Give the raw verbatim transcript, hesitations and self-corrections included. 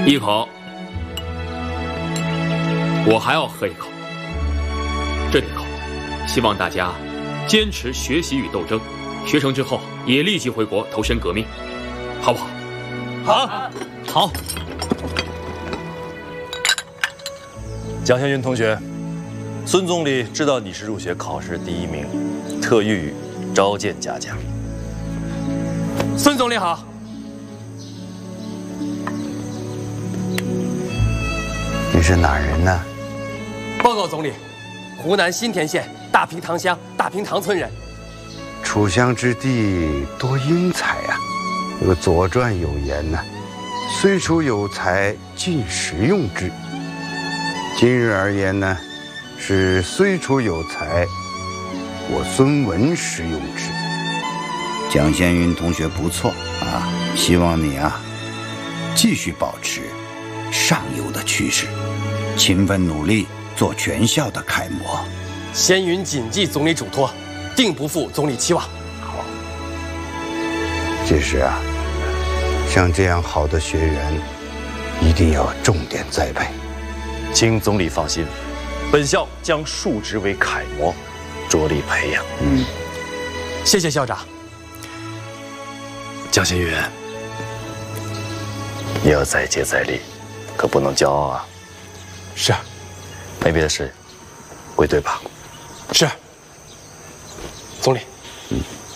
一口，我还要喝一口。这一口，希望大家坚持学习与斗争，学成之后也立即回国投身革命，好不好？ 好，好。 蒋先云同学，孙总理知道你是入学考试第一名，特予以召见嘉奖。 孙总理好。 你是哪人呢？ 报告总理，湖南新田县大平塘乡大平塘村人。 楚乡之地多英才啊！这个《左传》有言呐、啊：“虽处有才，尽使用之。”今日而言呢，是虽处有才，我孙文使用之。 蒋先云同学不错啊，希望你啊继续保持上游的趋势，勤奋努力，做全校的楷模。 先云谨记总理嘱托，定不负总理期望。 好，其实啊，像这样好的学员，一定要重点栽培。 请总理放心，本校将树植为楷模，着力培养。 嗯， 谢谢校长。 蒋先云，你要再接再厉，可不能骄傲啊！ 是。 没别的事，归队吧。 是。总理。